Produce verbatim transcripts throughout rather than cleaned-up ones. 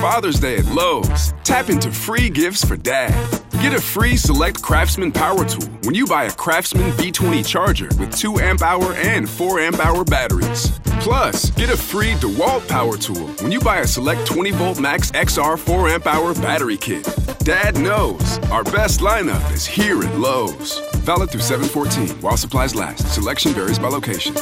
Father's Day at Lowe's. Tap into free gifts for dad. Get a free Select Craftsman power tool when you buy a Craftsman B twenty charger with two amp hour and four amp hour batteries. Plus, get a free DeWalt power tool when you buy a Select twenty volt Max X R four amp hour battery kit. Dad knows our best lineup is here at Lowe's. Valid through seven fourteen while supplies last. Selection varies by location.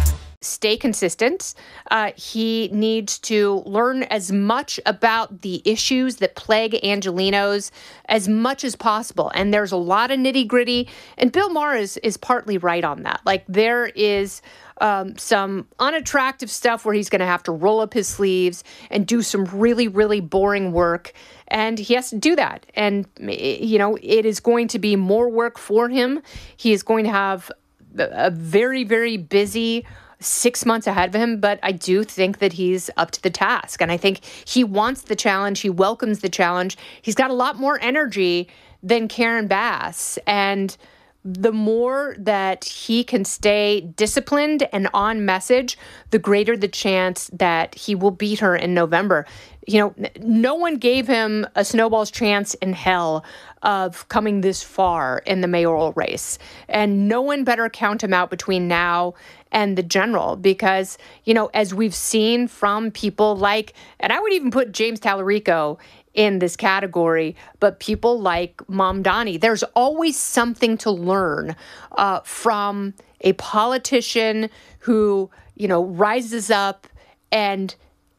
Stay consistent. Uh, he needs to learn as much about the issues that plague Angelenos as much as possible. And there's a lot of nitty gritty. And Bill Maher is, is partly right on that. Like there is um, some unattractive stuff where he's going to have to roll up his sleeves and do some really, really boring work. And he has to do that. And, you know, it is going to be more work for him. He is going to have a very, very busy six months ahead of him, but I do think that he's up to the task. And I think he wants the challenge. He welcomes the challenge. He's got a lot more energy than Karen Bass. And the more that he can stay disciplined and on message, the greater the chance that he will beat her in November. You know, no one gave him a snowball's chance in hell of coming this far in the mayoral race. And no one better count him out between now and the general, because, you know, as we've seen from people like, and I would even put James Tallarico in this category, but people like Mamdani, there's always something to learn uh, from a politician who, you know, rises up and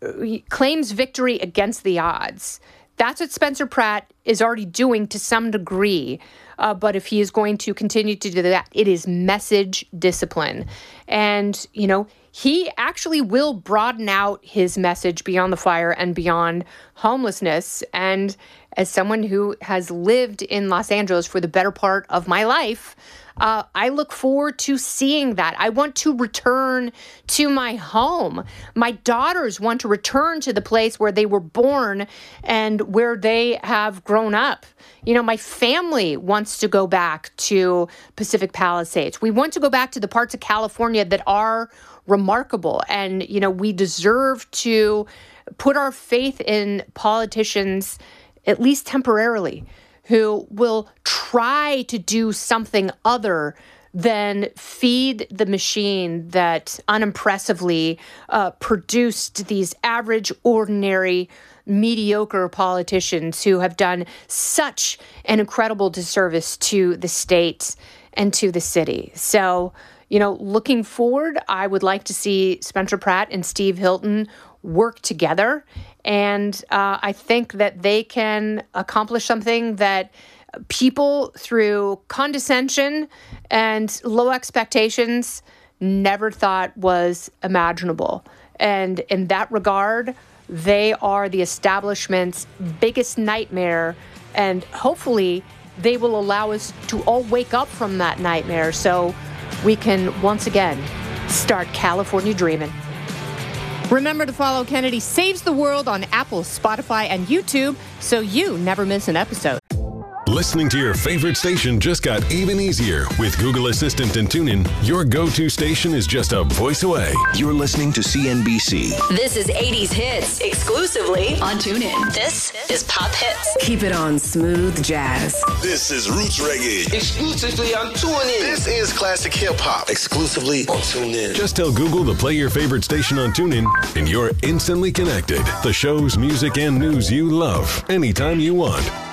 claims victory against the odds. That's what Spencer Pratt is already doing to some degree. Uh, but if he is going to continue to do that, it is message discipline. And, you know, he actually will broaden out his message beyond the fire and beyond homelessness. And as someone who has lived in Los Angeles for the better part of my life, Uh, I look forward to seeing that. I want to return to my home. My daughters want to return to the place where they were born and where they have grown up. You know, my family wants to go back to Pacific Palisades. We want to go back to the parts of California that are remarkable. And, you know, we deserve to put our faith in politicians, at least temporarily, who will try to do something other than feed the machine that unimpressively uh, produced these average, ordinary, mediocre politicians who have done such an incredible disservice to the state and to the city. So, you know, looking forward, I would like to see Spencer Pratt and Steve Hilton work together. And uh, I think that they can accomplish something that people, through condescension and low expectations, never thought was imaginable. And in that regard, they are the establishment's biggest nightmare. And hopefully they will allow us to all wake up from that nightmare so we can once again start California dreaming. Remember to follow Kennedy Saves the World on Apple, Spotify, and YouTube so you never miss an episode. Listening to your favorite station just got even easier. With Google Assistant and TuneIn, your go-to station is just a voice away. You're listening to C N B C. This is eighties hits exclusively on TuneIn. This is Pop Hits. Keep it on smooth jazz. This is Roots Reggae. Exclusively on TuneIn. This is classic hip hop. Exclusively on TuneIn. Just tell Google to play your favorite station on TuneIn, and you're instantly connected. The shows, music, and news you love anytime you want.